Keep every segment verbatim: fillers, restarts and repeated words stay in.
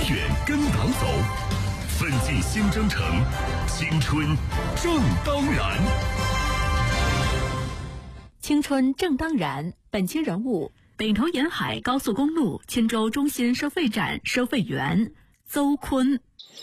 远跟党走，奋进新征程，青春正当然。 青春正当然，本期人物：北投沿海高速公路钦州中心收费站收费员邹坤。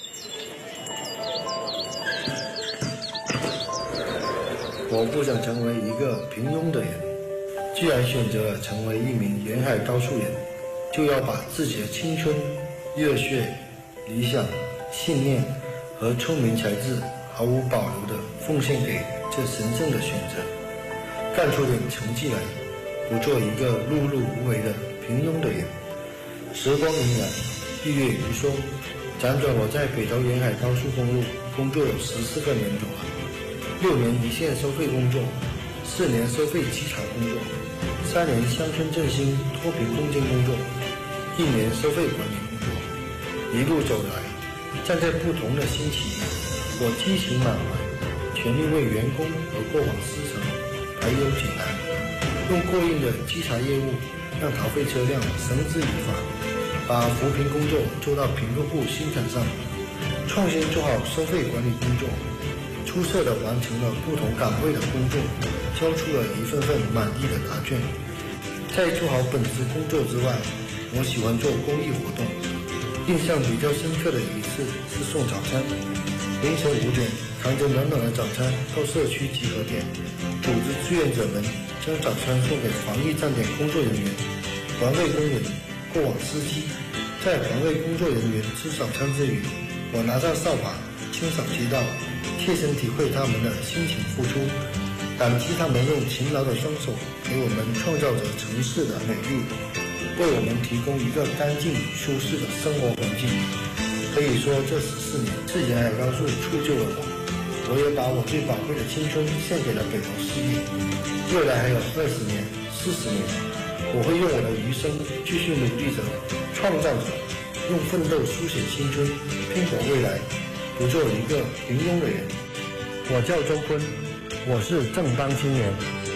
我不想成为一个平庸的人，既然选择了成为一名沿海高速员，就要把自己的青春、热血、理想、信念和聪明才智毫无保留地奉献给这神圣的选择，干出点成绩来，不做一个碌碌无为的平庸的人。时光荏苒，日月如梭，辗转我在北投沿海高速公路工作有十四个年头啊。六年一线收费工作，四年收费稽查工作，三年乡村振兴脱贫攻坚工作，一年收费管理工作。一路走来，站在不同的星期，我激情满怀，全力为员工和过往司乘排忧解难，用过硬的稽查业务让逃废车辆绳之以法，把扶贫工作做到贫困户心坎上，创新做好收费管理工作，出色地完成了不同岗位的工作，交出了一份份满意的答卷。在做好本职工作之外，我喜欢做公益活动。印象比较深刻的一次是送早餐，凌晨五点，扛着暖暖的早餐到社区集合点，组织志愿者们将早餐送给防疫站点工作人员、环卫工人、过往司机。在环卫工作人员吃早餐之余，我拿上扫把清扫街道，切身体会他们的辛勤付出，感激他们用勤劳的双手给我们创造着城市的美丽，为我们提供一个干净舒适的生活环境。可以说这十四年是沿海高速铸就了我，我也把我最宝贵的青春献给了北投事业。未来还有二十年、四十年，我会用我的余生继续努力着，创造着，用奋斗书写青春，拼搏未来，不做一个平庸的人。我叫周坤，我是正当青年。